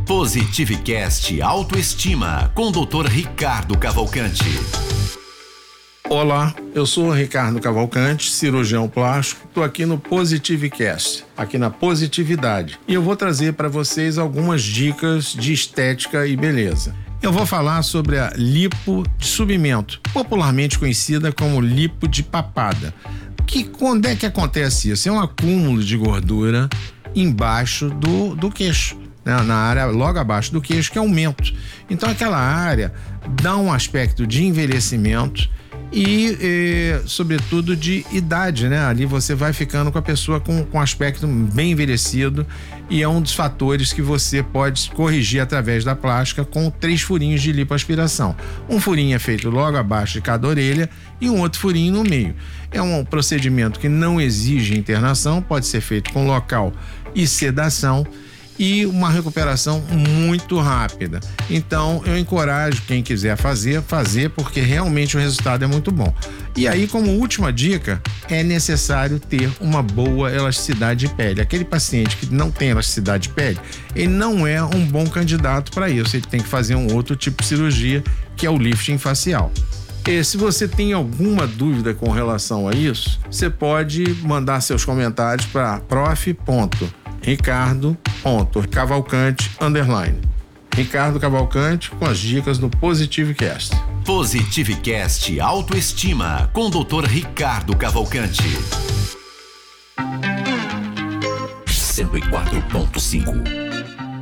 Positivecast Autoestima com Dr. Ricardo Cavalcante. Olá, eu sou o Ricardo Cavalcante, cirurgião plástico. Estou aqui no Positivecast, aqui na Positividade. E eu vou trazer para vocês algumas dicas de estética e beleza. Eu vou falar sobre a lipo de subimento, popularmente conhecida como lipo de papada. Quando é que acontece isso? É um acúmulo de gordura embaixo do queixo, né? Na área logo abaixo do queixo, que é o mento. Então aquela área dá um aspecto de envelhecimento e sobretudo de idade, né? Ali você vai ficando com a pessoa com aspecto bem envelhecido, e é um dos fatores que você pode corrigir através da plástica com 3 furinhos de lipoaspiração. Um furinho é feito logo abaixo de cada orelha e um outro furinho no meio. É um procedimento que não exige internação, pode ser feito com local e sedação, e uma recuperação muito rápida. Então eu encorajo quem quiser fazer, porque realmente o resultado é muito bom. E aí, como última dica, é necessário ter uma boa elasticidade de pele. Aquele paciente que não tem elasticidade de pele, ele não é um bom candidato para isso. Ele tem que fazer um outro tipo de cirurgia, que é o lifting facial. E se você tem alguma dúvida com relação a isso, você pode mandar seus comentários para prof.ricardo.cavalcante_ Ricardo Cavalcante com as dicas do Positivecast. Positivecast Autoestima com Dr. Ricardo Cavalcante. 104.5